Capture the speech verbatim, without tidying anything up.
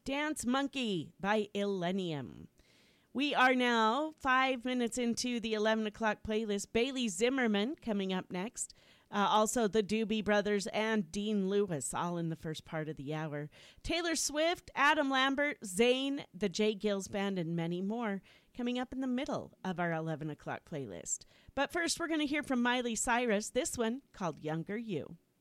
Dance Monkey by Illenium. We are now five minutes into the eleven o'clock playlist. Bailey Zimmerman coming up next. Uh, also, the Doobie Brothers and Dean Lewis, all in the first part of the hour. Taylor Swift, Adam Lambert, Zayn, the J. Gills Band, and many more coming up in the middle of our eleven o'clock playlist. But first, we're going to hear from Miley Cyrus, this one called Younger You.